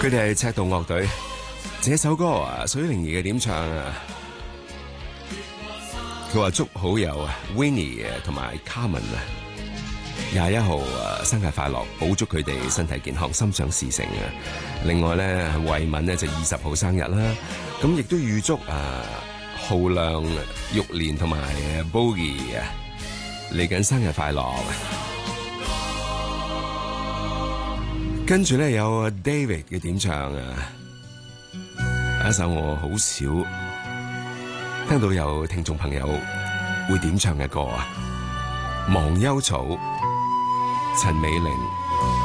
佢哋係赤道樂隊，這首歌啊，水靈兒嘅點唱啊，佢話祝好友啊 Winnie 同埋 Carmen 啊21號生日快樂，保祝佢哋身體健康，心想事成啊！另外咧，慧敏咧就20號生日啦，咁亦都預祝浩亮、玉蓮同埋 Bogie 啊嚟緊生日快樂。跟住咧有 David 嘅點唱啊，一首我好少聽到有聽眾朋友會點唱嘅歌啊，忘憂草，陳美齡。